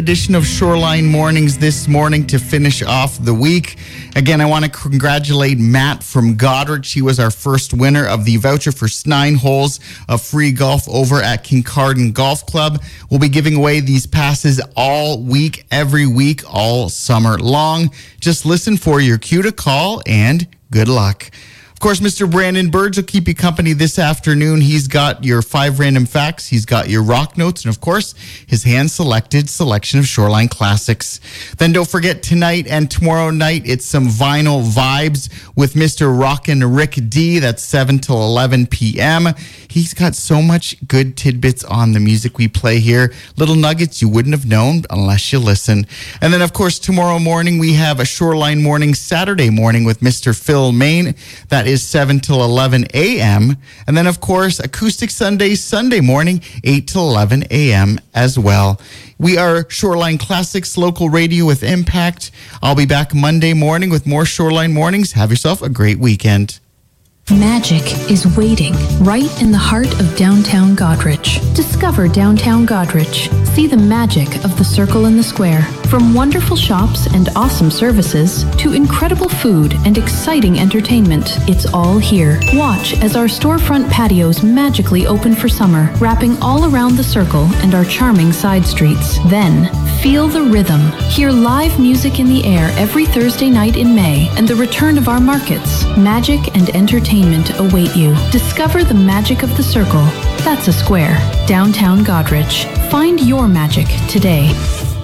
Edition of Shoreline Mornings this morning to finish off the week. Again, I want to congratulate Matt from Goderich. He was our first winner of the voucher for 9 holes of free golf over at Kincardine Golf Club. We'll be giving away these passes all week, every week, all summer long. Just listen for your cue to call and good luck. Of course, Mr. Brandon Burge will keep you company this afternoon. He's got your 5 random facts. He's got your rock notes. And, of course, his hand-selected selection of Shoreline classics. Then don't forget tonight and tomorrow night, it's some vinyl vibes with Mr. Rockin' Rick D. That's 7 till 11 p.m. He's got so much good tidbits on the music we play here. Little nuggets you wouldn't have known unless you listen. And then, of course, tomorrow morning, we have a Shoreline Morning Saturday morning with Mr. Phil Main. That is 7 till 11 a.m. And then, of course, Acoustic Sunday morning, 8 till 11 a.m. as well. We are Shoreline Classics, local radio with impact. I'll be back Monday morning with more Shoreline Mornings. Have yourself a great weekend. Magic is waiting right in the heart of downtown Goderich. Discover downtown Goderich. See the magic of the Circle in the Square. From wonderful shops and awesome services to incredible food and exciting entertainment, it's all here. Watch as our storefront patios magically open for summer, wrapping all around the Circle and our charming side streets. Then, feel the rhythm. Hear live music in the air every Thursday night in May and the return of our markets. Magic and entertainment await you. Discover the magic of the Circle. That's a square. Downtown Goderich. Find your magic today.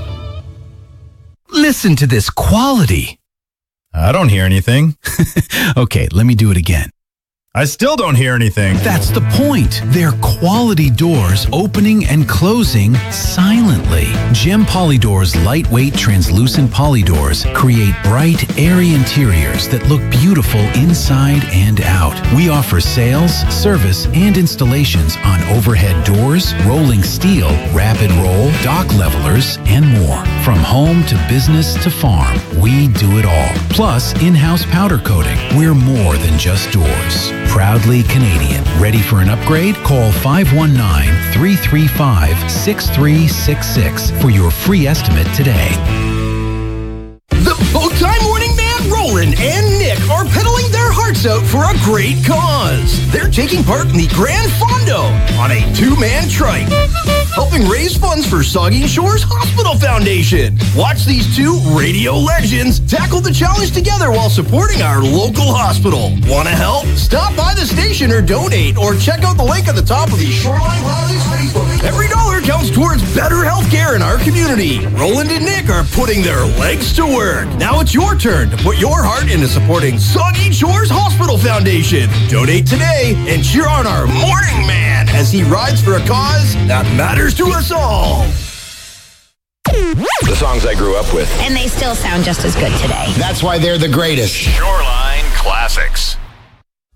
Listen to this quality. I don't hear anything. Okay, let me do it again. I still don't hear anything. That's the point. They're quality doors opening and closing silently. Gem Polydoors lightweight translucent polydoors create bright, airy interiors that look beautiful inside and out. We offer sales, service, and installations on overhead doors, rolling steel, rapid roll, dock levelers, and more. From home to business to farm, we do it all. Plus, in-house powder coating. We're more than just doors. Proudly Canadian. Ready for an upgrade? Call 519-335-6366 for your free estimate today. The Bowtie Morning Band, Roland and Nick, are pedaling their hearts out for a great cause. They're taking part in the Grand Fondo on a 2-man trike, helping raise funds for Saugeen Shores Hospital Foundation. Watch these 2 radio legends tackle the challenge together while supporting our local hospital. Want to help? Stop by the station or donate, or check out the link at the top of the Shoreline Classics Facebook. Every dollar counts towards better health care in our community. Roland and Nick are putting their legs to work. Now it's your turn to put your heart into supporting Saugeen Shores Hospital Foundation. Donate today and cheer on our morning man as he rides for a cause that matters to us all. The songs I grew up with. And they still sound just as good today. That's why they're the greatest. Shoreline Classics.